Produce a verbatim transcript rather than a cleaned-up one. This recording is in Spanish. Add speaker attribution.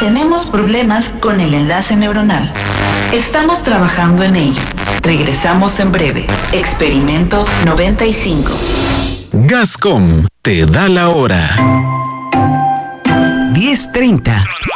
Speaker 1: Tenemos problemas con el enlace neuronal. Estamos trabajando en ello. Regresamos en breve. Experimento noventa y cinco.
Speaker 2: Gascom te da la hora.
Speaker 3: diez treinta.